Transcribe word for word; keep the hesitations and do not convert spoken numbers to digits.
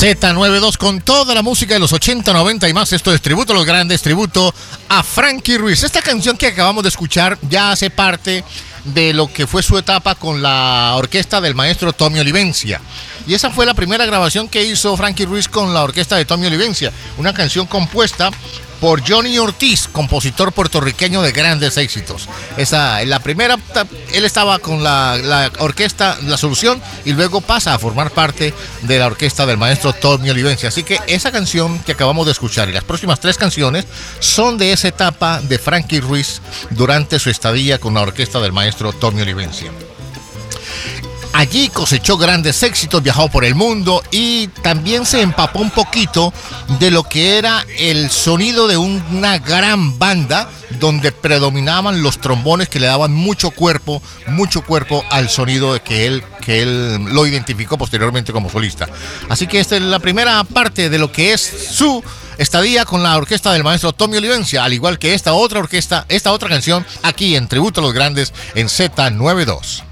Z noventa y dos con toda la música de los ochenta, noventa y más. Esto es tributo a los grandes, tributo a Frankie Ruiz. Esta canción que acabamos de escuchar ya hace parte de lo que fue su etapa con la orquesta del maestro Tommy Olivencia. Y esa fue la primera grabación que hizo Frankie Ruiz con la orquesta de Tommy Olivencia. Una canción compuesta por Johnny Ortiz, compositor puertorriqueño de grandes éxitos. Esa, en la primera, él estaba con la, la orquesta La Solución y luego pasa a formar parte de la orquesta del maestro Tommy Olivencia. Así que esa canción que acabamos de escuchar y las próximas tres canciones son de esa etapa de Frankie Ruiz durante su estadía con la orquesta del maestro Tommy Olivencia. Allí cosechó grandes éxitos, viajó por el mundo y también se empapó un poquito de lo que era el sonido de una gran banda donde predominaban los trombones que le daban mucho cuerpo, mucho cuerpo al sonido de que él, que él lo identificó posteriormente como solista. Así que esta es la primera parte de lo que es su estadía con la orquesta del maestro Tommy Olivencia, al igual que esta otra orquesta, esta otra canción aquí en Tributo a los Grandes en Z noventa y dos.